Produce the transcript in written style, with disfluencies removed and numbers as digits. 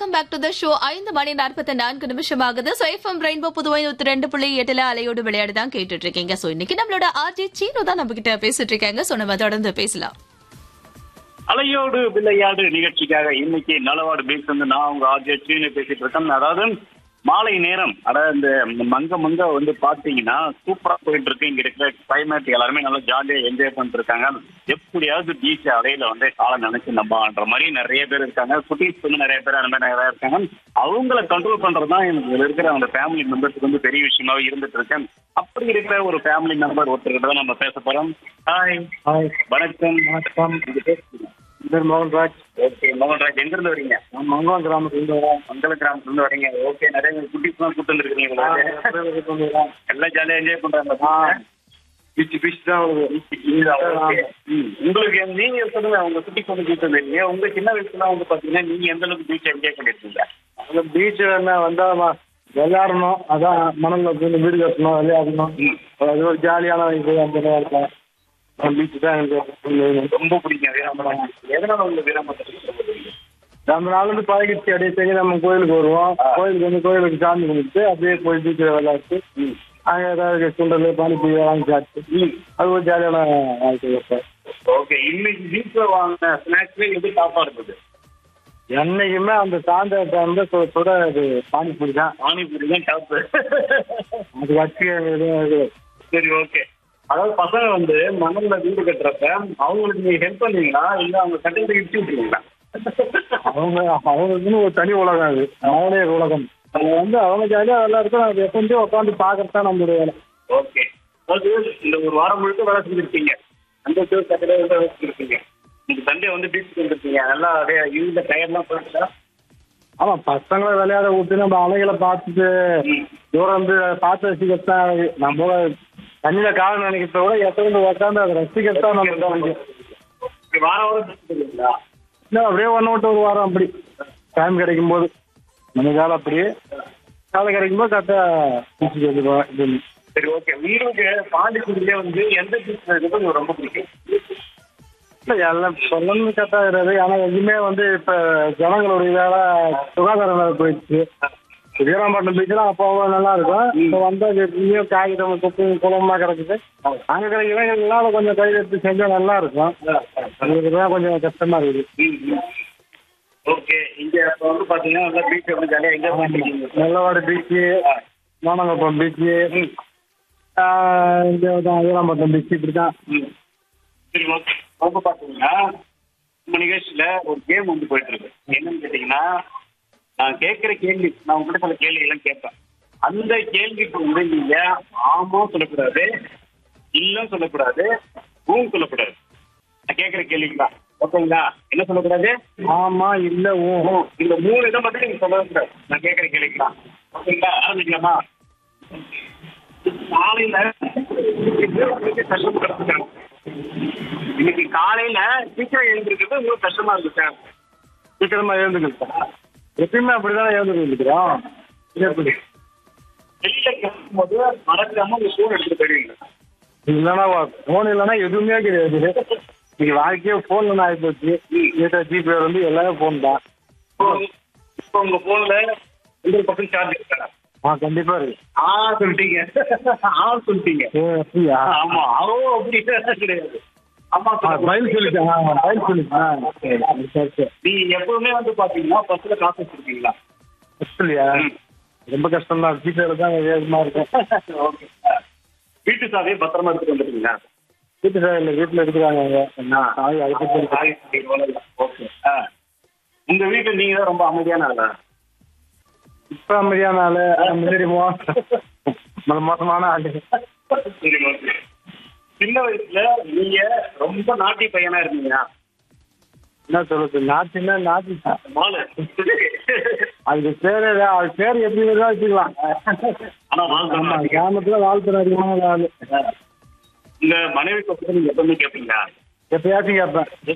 Welcome back to the show. 5:44 ஆகுது. So FM rainbow Puduvai 2.8 அலையோடு விளையாடு தான் கேட்டுட்டு இருக்கீங்க. சோ இன்னைக்கு நம்மளோட ஆர்ஜே சீனு தான் நம்ம கிட்ட பேசிட்டு இருக்காங்க. சோ நம்ம தொடர்ந்து பேசலாம். அலையோடு விளையாடு நிகழ்ச்சிக்காக இன்னைக்கு நலவாடு பீச் வந்து நான் உங்க ஆர்ஜே சீனு பேசிட்டு இருக்கேன். அதாவது மாலை நேரம், அதாவது இந்த மங்க வந்து பாத்தீங்கன்னா சூப்பரா போயிட்டு இருக்கு. இங்க இருக்கிற கிளைமேட் எல்லாருமே நல்லா ஜாலியா என்ஜாய் பண்ணிட்டு இருக்காங்க. எப்படியாவது பீச் அலையில வந்து காலம் நினைச்சு நம்பன்ற மாதிரி நிறைய பேர் இருக்காங்க. குட்டீஸ் வந்து நிறைய பேர் அந்த மாதிரி நிறைய இருக்காங்க. அவங்கள கண்ட்ரோல் பண்றதுதான் எனக்கு இருக்கிற அந்த ஃபேமிலி மெம்பர்ஸுக்கு வந்து பெரிய விஷயமாவே இருந்துட்டு இருக்கேன். அப்படி இருக்கிற ஒரு ஃபேமிலி மெம்பர் ஒருத்தர்கிட்ட தான் நம்ம பேச போறோம். ஹாய். வணக்கம். மோகன்ராஜ். ஓகே மோகன்ராஜ், எங்க இருந்து வரீங்க? மங்களம் கிராமத்துல வரோம். மங்கள கிராமத்துல இருந்து வரீங்க. ஓகே, நிறைய குட்டீஸ் எல்லாம் கூட்டு வந்துருக்கீங்க. எல்லாம் ஜாலியா என்ஜாய் பண்றாங்க. பீச் தான் உங்களுக்கு நீங்க சொல்லுங்க, உங்க குட்டிஸ் வந்து கூட்டு வந்துருக்கீங்க. உங்க சின்ன வயசுல வந்து பாத்தீங்கன்னா நீங்க எந்த அளவுக்கு பீச் என்ஜாய் பண்ணிருக்கீங்க? அந்த பீச் என்ன வந்தா விளையாடணும், அதான் மணல்ல வந்து வீடு கட்டணும், விளையாடணும். அது ஒரு ஜாலியான இது. அந்த நேரத்தில் பீச் தான் எனக்கு ரொம்ப பிடிக்கும். வீராம்பரம் எதனால உங்க வீராம்பரத்துக்கு? நம்ம நாள் வந்து பழகிடுச்சு. அப்படியே சரி நம்ம கோயிலுக்கு வருவோம். கோயிலுக்கு சாமி கும்பிட்டு அப்படியே போய் பீச்சில் விளையாட்டு அங்கே ஏதாவது சுண்டல் பானிபூரி வாங்கி சாப்பிட்டு அது ஒரு ஜாலியான வாழ்க்கை. ஓகே, இன்னைக்கு பீச்ல வாங்கின ஸ்நாக்ஸ்ல எது டாப்பா இருக்குது? என்னைக்குமே அந்த சாயந்தர டைம்ல சுட அது பானிபூரி தான். பானிபூரி தான் டாப். அது வச்சு எதுவும். சரி, ஓகே. அதாவது பசங்க வந்து மணல்ல வீடு கட்டுறப்ப அவங்களுக்கு நீங்க ஹெல்ப் பண்ணுவீங்களா, இல்ல அவங்க கட்டிட்டு இடிச்சு விட்டுருவீங்களா? அவங்களுக்குன்னு ஒரு தனி உலகம். அது அவனே உலகம். அவங்க வந்து அவங்க ஜாலியாக விளையாடுறது அது எப்பவுமே உட்காந்து பார்க்கறதான் நம்மளுடைய வேலை. ஓகே, அதாவது இந்த ஒரு வாரம் முழுக்க வேலை செஞ்சிருக்கீங்க. அந்த கட்டில வேலை செஞ்சிருக்கீங்க. இந்த சண்டே வந்து பீச்சுக்கு வந்துருக்கீங்க. நல்லா அப்படியே இந்த டயர்லாம் போயிட்டா? ஆமாம், பசங்களை விளையாட விட்டு நம்ம அலைகளை பார்த்துட்டு தூரம் வந்து பார்த்து ரசிக்கத்தான். நம்ம தண்ணியில காலம் நினைக்கிறத விட எத்தனை உட்காந்து அதை ரசிக்கத்தான் நம்ம. வாரம் வச்சுருக்கீங்களா? இல்லை, அப்படியே ஒன்று விட்டு ஒரு வாரம் அப்படி டைம் கிடைக்கும் போது நம்ம வேலை அப்படியே வேலை கிடைக்கும் போது கரெக்டாக பீச்சுக்கு வந்துடுவோம். சரி, ஓகே. உங்களுக்கு பாண்டிச்சேரியிலே வந்து எந்த பீச் இருக்கிறது ரொம்ப பிடிக்கும்? இல்லை, எல்லாம் சொல்லணும்னு கரெக்டாக கிடையாது. ஆனால் எதுவுமே வந்து இப்போ ஜனங்களுடைய வேலை சுகாதார வேலை போயிடுச்சு. வீராம்பட்டினம் பீச்செலாம் அப்போ அவ்வளோ நல்லா இருக்கும். இப்போ வந்தால் எப்படியும் காகிதம் குப்பை குளமாக கிடக்குது. அங்கே கிடைக்கிற இளைஞர்களால் கொஞ்சம் கை எடுத்து செஞ்சால் நல்லா இருக்கும். அதுக்கு தான் கொஞ்சம் கஷ்டமாக இருக்குது. ஓகே, இங்க இப்போ வந்து பாத்தீங்கன்னா நல்லா பீச் வந்து ஜாலியாக என்ஜாய் பண்ணிருக்கீங்க. நெல்லவாடு பீச்சு, மானங்குப்பம் பீச்சு, இங்கே தான் வீராம்பட்டினம் பீச்சு, இப்படி தான். சரி, ஓகே. இப்போ பார்த்தீங்கன்னா நம்ம நிகழ்ச்சியில ஒரு கேம் வந்து போயிட்டு இருக்கு. என்னன்னு கேட்டீங்கன்னா, நான் கேட்குற கேள்வி, நான் உங்ககிட்ட சில கேள்விகள்லாம் கேட்பேன். அந்த கேள்விக்கு வந்து நீங்க ஆமா சொல்லக்கூடாது, இல்லைன்னு சொல்லக்கூடாது, ஊம் சொல்லக்கூடாது. நான் கேட்குற கேள்விக்கு தான், ஓகேங்களா? என்ன சொல்லக்கூடாது? ஆமா, இல்லை, ஓஹோ, இந்த 3 இதை மட்டும் நீங்க சொல்லக்கூடாது. நான் கேட்குற கேள்விக்கு தான், ஓகேங்களா? ஆரம்பிக்கலாமா? காலையில கஷ்டப்படுறாங்க. இன்னைக்கு காலையில சீக்கிரம் எழுந்திருக்கிறது உங்களுக்கு கஷ்டமா இருக்கு சார். சீக்கிரமாக எழுந்துக்கிட்டேன். எப்பயுமே அப்படிதான் எழுந்துக்கிறோம். எப்படி வெளியில கிளம்பும் போது மறக்காம ஒரு ஃபோன் எடுத்துட்டு போயிடுவீங்க. இல்லைன்னா ஃபோன் இல்லைன்னா எதுவுமே கிடையாது. இன்னைக்கு வாழ்க்கையே ஃபோன்ல ஆகிப்போச்சு. ஜிபே வந்து எல்லாமே ஃபோன் தான். இப்போ உங்க போன்ல 100% சார்ஜ் இருக்கா? கண்டிப்பா இருக்கு. சொல்லிட்டீங்க. சொல்லிட்டீங்க. அப்படியா? ஆமா, அப்படி கிடையாது. ஆமா, பயில் சொல்லிட்டேன். பயில் சொல்லிட்டேன். நீங்க எப்பவுமே வந்து பாத்தீங்கன்னா பஸ்ல காசு வச்சிருக்கீங்களா? இல்லையா? ரொம்ப கஷ்டம் தான். ஜிபேல தான் வேகமா இருக்கும். ஓகே. வீட்டு சாவியை பத்திரமா எடுத்துட்டு வந்துட்டீங்களா? வீட்டு சார் இல்லை, வீட்டில் எடுத்துக்காங்க. ஓகே. உங்க வீட்டுல நீங்க தான் ரொம்ப அமைதியான ஆளா? இப்ப அமைதியான ஆளு, முன்னாடி மோசமான ஆளு. சரி, ஓகே. சின்ன வயசுல நீங்க ரொம்ப நாட்டி பையனா இருந்தீங்க. என்ன சொல்றது? நாட்டுன்னா நாட்டு மாலு. அதுக்கு பேரு, அது பேர் எப்படி தான் வச்சுக்கலாம். ஆனா கிராமத்துல வாழ்த்துற அதிகமான ஆளு. உங்க மனைவி பத்தி நீங்க எப்பவுமே கேட்பீங்க? எப்பயாச்சும் கேட்பேன்.